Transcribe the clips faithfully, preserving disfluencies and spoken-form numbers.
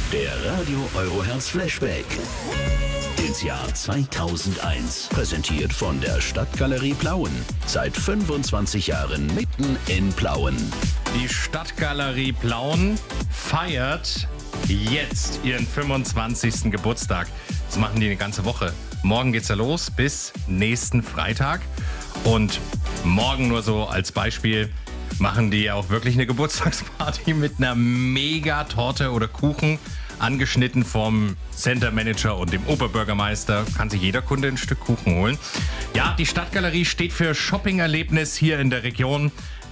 Der Radio Euroherz Flashback ins Jahr zweitausendeins. Präsentiert von der Stadtgalerie Plauen. Seit fünfundzwanzig Jahren mitten in Plauen. Die Stadtgalerie Plauen feiert jetzt ihren fünfundzwanzigsten Geburtstag. Das machen die eine ganze Woche. Morgen geht's ja los bis nächsten Freitag. Und morgen, nur so als Beispiel, machen die auch wirklich eine Geburtstagsparty mit einer Mega-Torte oder Kuchen, angeschnitten vom Center Manager und dem Oberbürgermeister. Kann sich jeder Kunde ein Stück Kuchen holen. Ja, die Stadtgalerie steht für Shopping-Erlebnis hier in der Region,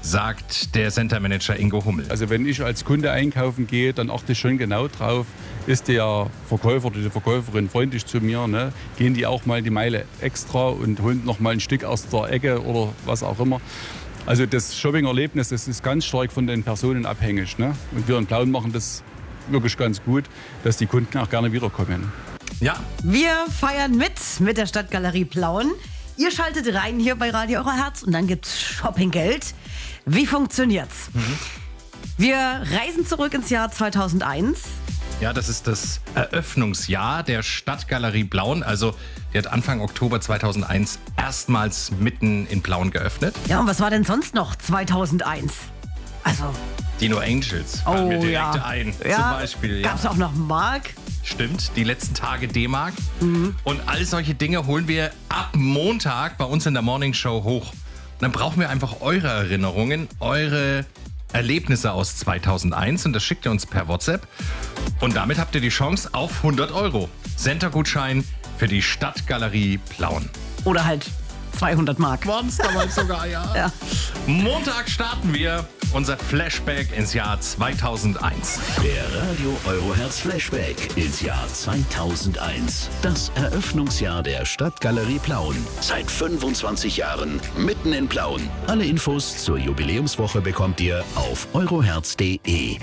sagt der Center Manager Ingo Hummel. Also wenn ich als Kunde einkaufen gehe, dann achte ich schon genau drauf, ist der Verkäufer oder die Verkäuferin freundlich zu mir, ne? Gehen die auch mal die Meile extra und holen noch mal ein Stück aus der Ecke oder was auch immer. Also das Shopping-Erlebnis, das ist ganz stark von den Personen abhängig, ne? Und wir in Plauen machen das wirklich ganz gut, dass die Kunden auch gerne wiederkommen. Ja. Wir feiern mit mit der Stadtgalerie Plauen. Ihr schaltet rein hier bei Radio Euroherz und dann gibt's Shoppinggeld. Wie funktioniert's? Mhm. Wir reisen zurück ins Jahr zweitausendeins. Ja, das ist das Eröffnungsjahr der Stadtgalerie Plauen. Also die hat Anfang Oktober zweitausendeins erstmals mitten in Plauen geöffnet. Ja, und was war denn sonst noch zweitausendeins? Also Dino Angels fallen oh, mir direkt ja. ein, ja. zum Beispiel. Ja. Gab es auch noch Mark? Stimmt, die letzten Tage D-Mark. Mhm. Und all solche Dinge holen wir ab Montag bei uns in der Morning Show hoch. Und dann brauchen wir einfach eure Erinnerungen, eure Erlebnisse aus zweitausendeins und das schickt ihr uns per WhatsApp. Und damit habt ihr die Chance auf hundert Euro. Center-Gutschein für die Stadtgalerie Plauen. Oder halt zweihundert Mark. Waren es damals sogar, ja. ja. Montag starten wir unser Flashback ins Jahr zweitausendeins. Der Radio Euroherz Flashback ins Jahr zweitausendeins. Das Eröffnungsjahr der Stadtgalerie Plauen. Seit fünfundzwanzig Jahren mitten in Plauen. Alle Infos zur Jubiläumswoche bekommt ihr auf euroherz punkt de.